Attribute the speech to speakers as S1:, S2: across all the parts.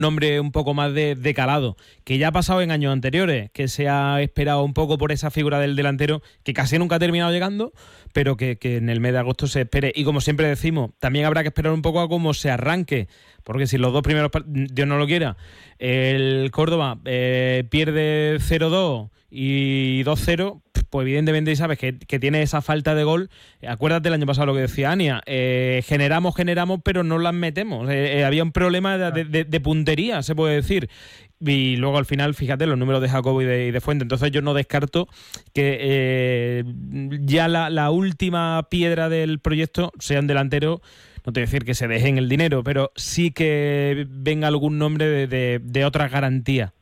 S1: nombre un poco más de calado, que ya ha pasado en años anteriores, que se ha esperado un poco por esa figura del delantero, que casi nunca ha terminado llegando, pero que en el mes de agosto se espere. Y como siempre decimos, también habrá que esperar un poco a cómo se arranque, porque si los dos primeros, Dios no lo quiera, el Córdoba pierde 0-2 y 2-0, pues evidentemente sabes que tiene esa falta de gol. Acuérdate el año pasado lo que decía Ania, generamos, pero no las metemos. Había un problema de puntería, se puede decir. Y luego al final, fíjate, los números de Jacobo y de Fuente. Entonces yo no descarto que ya la última piedra del proyecto sea un delantero. No te voy a decir que se dejen el dinero, pero sí que venga algún nombre de otras garantías.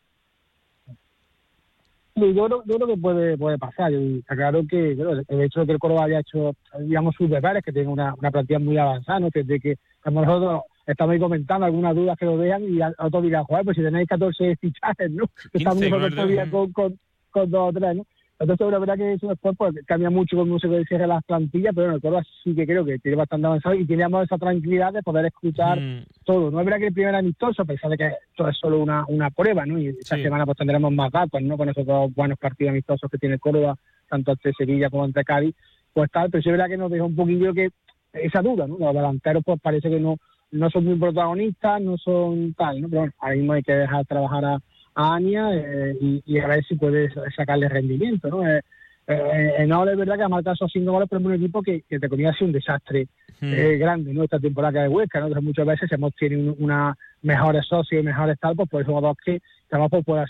S2: Sí, yo creo que puede pasar. Y está claro que el hecho de que el Córdoba haya hecho, digamos, sus deberes, que tiene una plantilla muy avanzada, ¿no? Que de que nosotros estamos ahí comentando algunas dudas que lo vean y otros dirán, joder, pues si tenéis 14 fichajes, ¿no? Estamos nosotros todavía con 2 o 3, ¿no? Entonces, la verdad que eso después pues, cambia mucho cómo se cierra las plantillas, pero bueno, el Córdoba sí que creo que tiene bastante avanzado y teníamos esa tranquilidad de poder escuchar todo. No es verdad que el primer amistoso, a pesar de que esto es solo una prueba, ¿no? Y esta semana pues tendremos más datos, ¿no? Con esos 2 buenos partidos amistosos que tiene el Córdoba, tanto ante Sevilla como ante Cádiz, pues tal, pero sí es verdad que nos deja un poquillo que esa duda, ¿no? Los delanteros pues parece que no son muy protagonistas, no son tal, ¿no? Pero bueno, ahí mismo hay que dejar trabajar a Ania y a ver si puede sacarle rendimiento, ¿no? No es verdad que ha marcado esos 5 goles, pero es un equipo que te ponía así un desastre grande, ¿no? Esta temporada de Huesca, ¿no? Entonces muchas veces hemos tenido una mejores socios y mejores tal, pues por eso que tampoco puede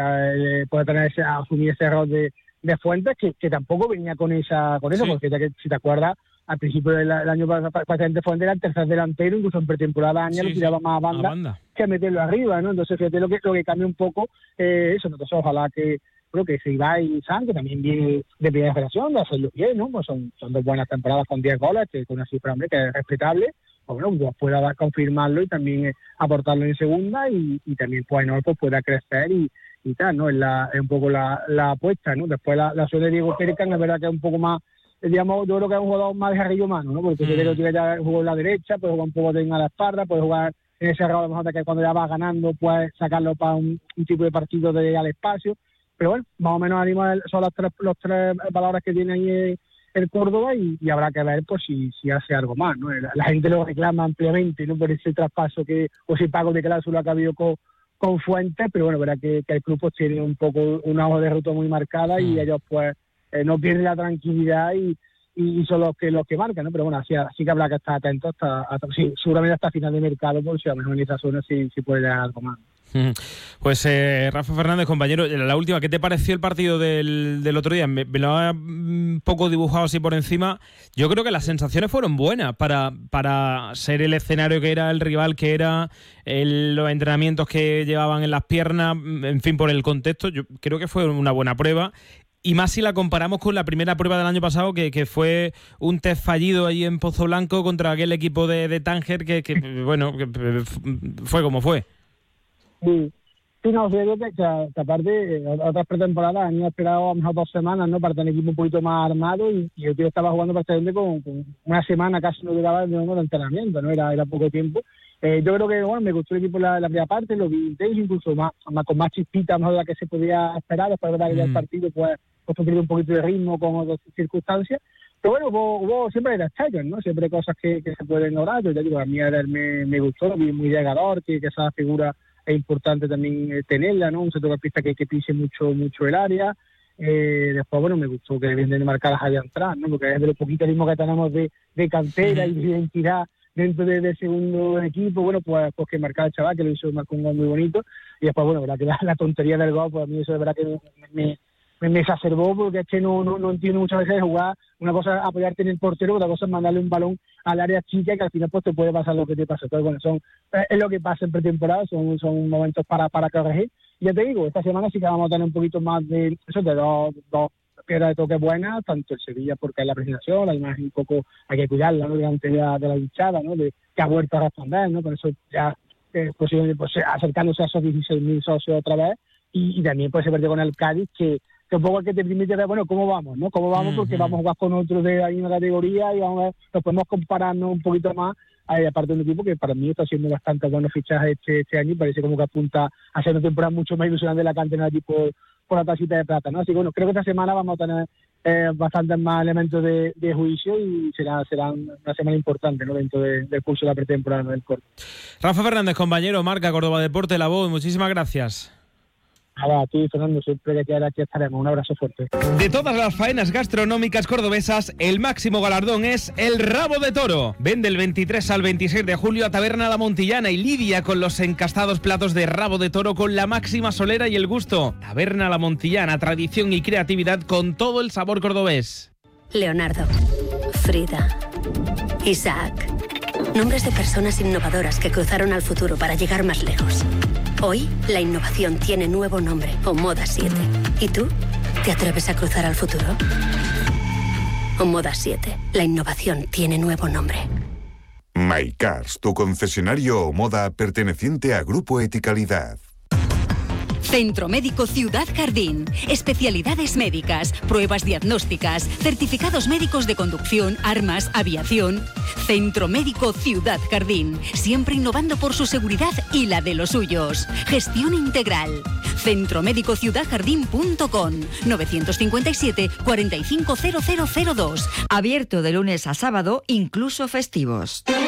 S2: tener asumir ese error de Fuentes que tampoco venía con eso, sí. Porque ya que si te acuerdas, al principio del año pasado Fuentes era el tercer delantero, incluso en pretemporada Ania lo tiraba más a banda que meterlo arriba, ¿no? Entonces fíjate lo que cambia un poco eso. Entonces ojalá que creo que Ibai y San, que también viene de primera generación, de hacerlo bien, ¿no? Pues son 2 buenas temporadas con 10 goles, que con una cifra, hombre, que es respetable. Pues bueno, pues pueda confirmarlo y también aportarlo en segunda y también pues pueda crecer y tal, ¿no? Es un poco la apuesta, ¿no? Después la opción de Diego Pérez, es verdad que es un poco más, digamos, yo creo que es un jugador más de jarrillo humano, ¿no? Porque Diego tiene ya jugó en la derecha, puede jugar un poco a la espalda, puede jugar en ese error, a lo mejor de que cuando ya va ganando, puede sacarlo para un tipo de partido al espacio. Pero bueno, más o menos son los tres valores que tiene ahí el Córdoba y habrá que ver pues si hace algo más, ¿no? La gente lo reclama ampliamente, ¿no? Por ese traspaso o ese pago de cláusula que ha habido con Fuentes, pero bueno, verá que el club pues, tiene un poco una hoja de ruta muy marcada y ellos pues no pierden la tranquilidad y son los que marcan, ¿no? Pero bueno, así que habrá que estar atentos sí, seguramente hasta final de mercado, por si a lo mejor en esa zona sí puede dar algo más.
S1: Pues Rafa Fernández, compañero, la última, ¿qué te pareció el partido del otro día? Me lo ha un poco dibujado así por encima. Yo creo que las sensaciones fueron buenas para ser el escenario que era, el rival que era, los entrenamientos que llevaban en las piernas, en fin, por el contexto. Yo creo que fue una buena prueba. Y más si la comparamos con la primera prueba del año pasado, que fue un test fallido allí en Pozo Blanco contra aquel equipo de Tánger, que fue como fue.
S2: Sí, no, fíjate que aparte otras pretemporadas han esperado a lo mejor 2 semanas, ¿no? Para tener equipo un poquito más armado y el tío estaba jugando prácticamente con una semana, casi no duraba de entrenamiento, ¿no? Era poco tiempo. Yo creo que bueno, me gustó el equipo la primera parte, lo vi intenso, incluso con más chispita, mejor de la que se podía esperar. Después de verdad que ya el partido pues perdió un poquito de ritmo con otras circunstancias. Pero bueno, hubo siempre detalles, ¿no? Siempre cosas que se pueden lograr. Yo ya digo, a mí me gustó, lo vi muy llegador, que esa figura es importante también tenerla, ¿no? Un centrocampista que pise mucho el área. Después, bueno, me gustó que vienen de marcar allá atrás, ¿no? Porque es de lo poquito mismo que tenemos de cantera y de identidad dentro del segundo equipo. Bueno, pues que marcar al chaval, que lo hizo, marcó un gol muy bonito. Y después, bueno, verdad que la tontería del gol, pues a mí eso es verdad que me exacerbó, porque es que no entiendo muchas veces jugar. Una cosa es apoyarte en el portero, otra cosa es mandarle un balón al área chica, que al final pues te puede pasar lo que te pasa. Entonces, bueno, es lo que pasa en pretemporada, son momentos para corregir. Y ya te digo, esta semana sí que vamos a tener un poquito más de dos piedras de toque buenas, tanto el Sevilla porque es la presentación, la imagen un poco hay que cuidarla, ¿no? Delante de la hinchada, ¿no? Que ha vuelto a responder, ¿no? Por eso ya posiblemente pues, acercándose a esos 16.000 socios otra vez y también pues se perdió con el Cádiz que un poco es que te permite ver, bueno, ¿cómo vamos? ¿No? ¿Cómo vamos? Porque vamos a jugar con otros de la misma categoría y vamos a ver, nos podemos compararnos un poquito más aparte de un equipo que para mí está haciendo bastante buenos fichajes este año y parece como que apunta a ser una temporada mucho más ilusionante de la cantera allí por la tacita de plata, ¿no? Así que bueno, creo que esta semana vamos a tener bastantes más elementos de juicio y será una semana importante, ¿no? Dentro del curso de la pretemporada del Córdoba.
S1: Rafa Fernández, compañero, Marca Córdoba Deporte, La Voz, muchísimas gracias.
S2: Nada, a ti, Fernando, siempre que quieras aquí estaremos. Un abrazo fuerte.
S1: De todas las faenas gastronómicas cordobesas, el máximo galardón es el Rabo de Toro. Vende el 23 al 26 de julio a Taberna La Montillana y lidia con los encastados platos de rabo de toro con la máxima solera y el gusto. Taberna La Montillana, tradición y creatividad con todo el sabor cordobés.
S3: Leonardo, Frida, Isaac. Nombres de personas innovadoras que cruzaron al futuro para llegar más lejos. Hoy, la innovación tiene nuevo nombre, Omoda 7. ¿Y tú? ¿Te atreves a cruzar al futuro? Omoda 7. La innovación tiene nuevo nombre.
S4: MyCars, tu concesionario Omoda perteneciente a Grupo Eticalidad.
S5: Centro Médico Ciudad Jardín. Especialidades médicas, pruebas diagnósticas, certificados médicos de conducción, armas, aviación. Centro Médico Ciudad Jardín. Siempre innovando por su seguridad y la de los suyos. Gestión integral. centromédicociudadjardín.com 957 450002.
S6: Abierto de lunes a sábado, incluso festivos.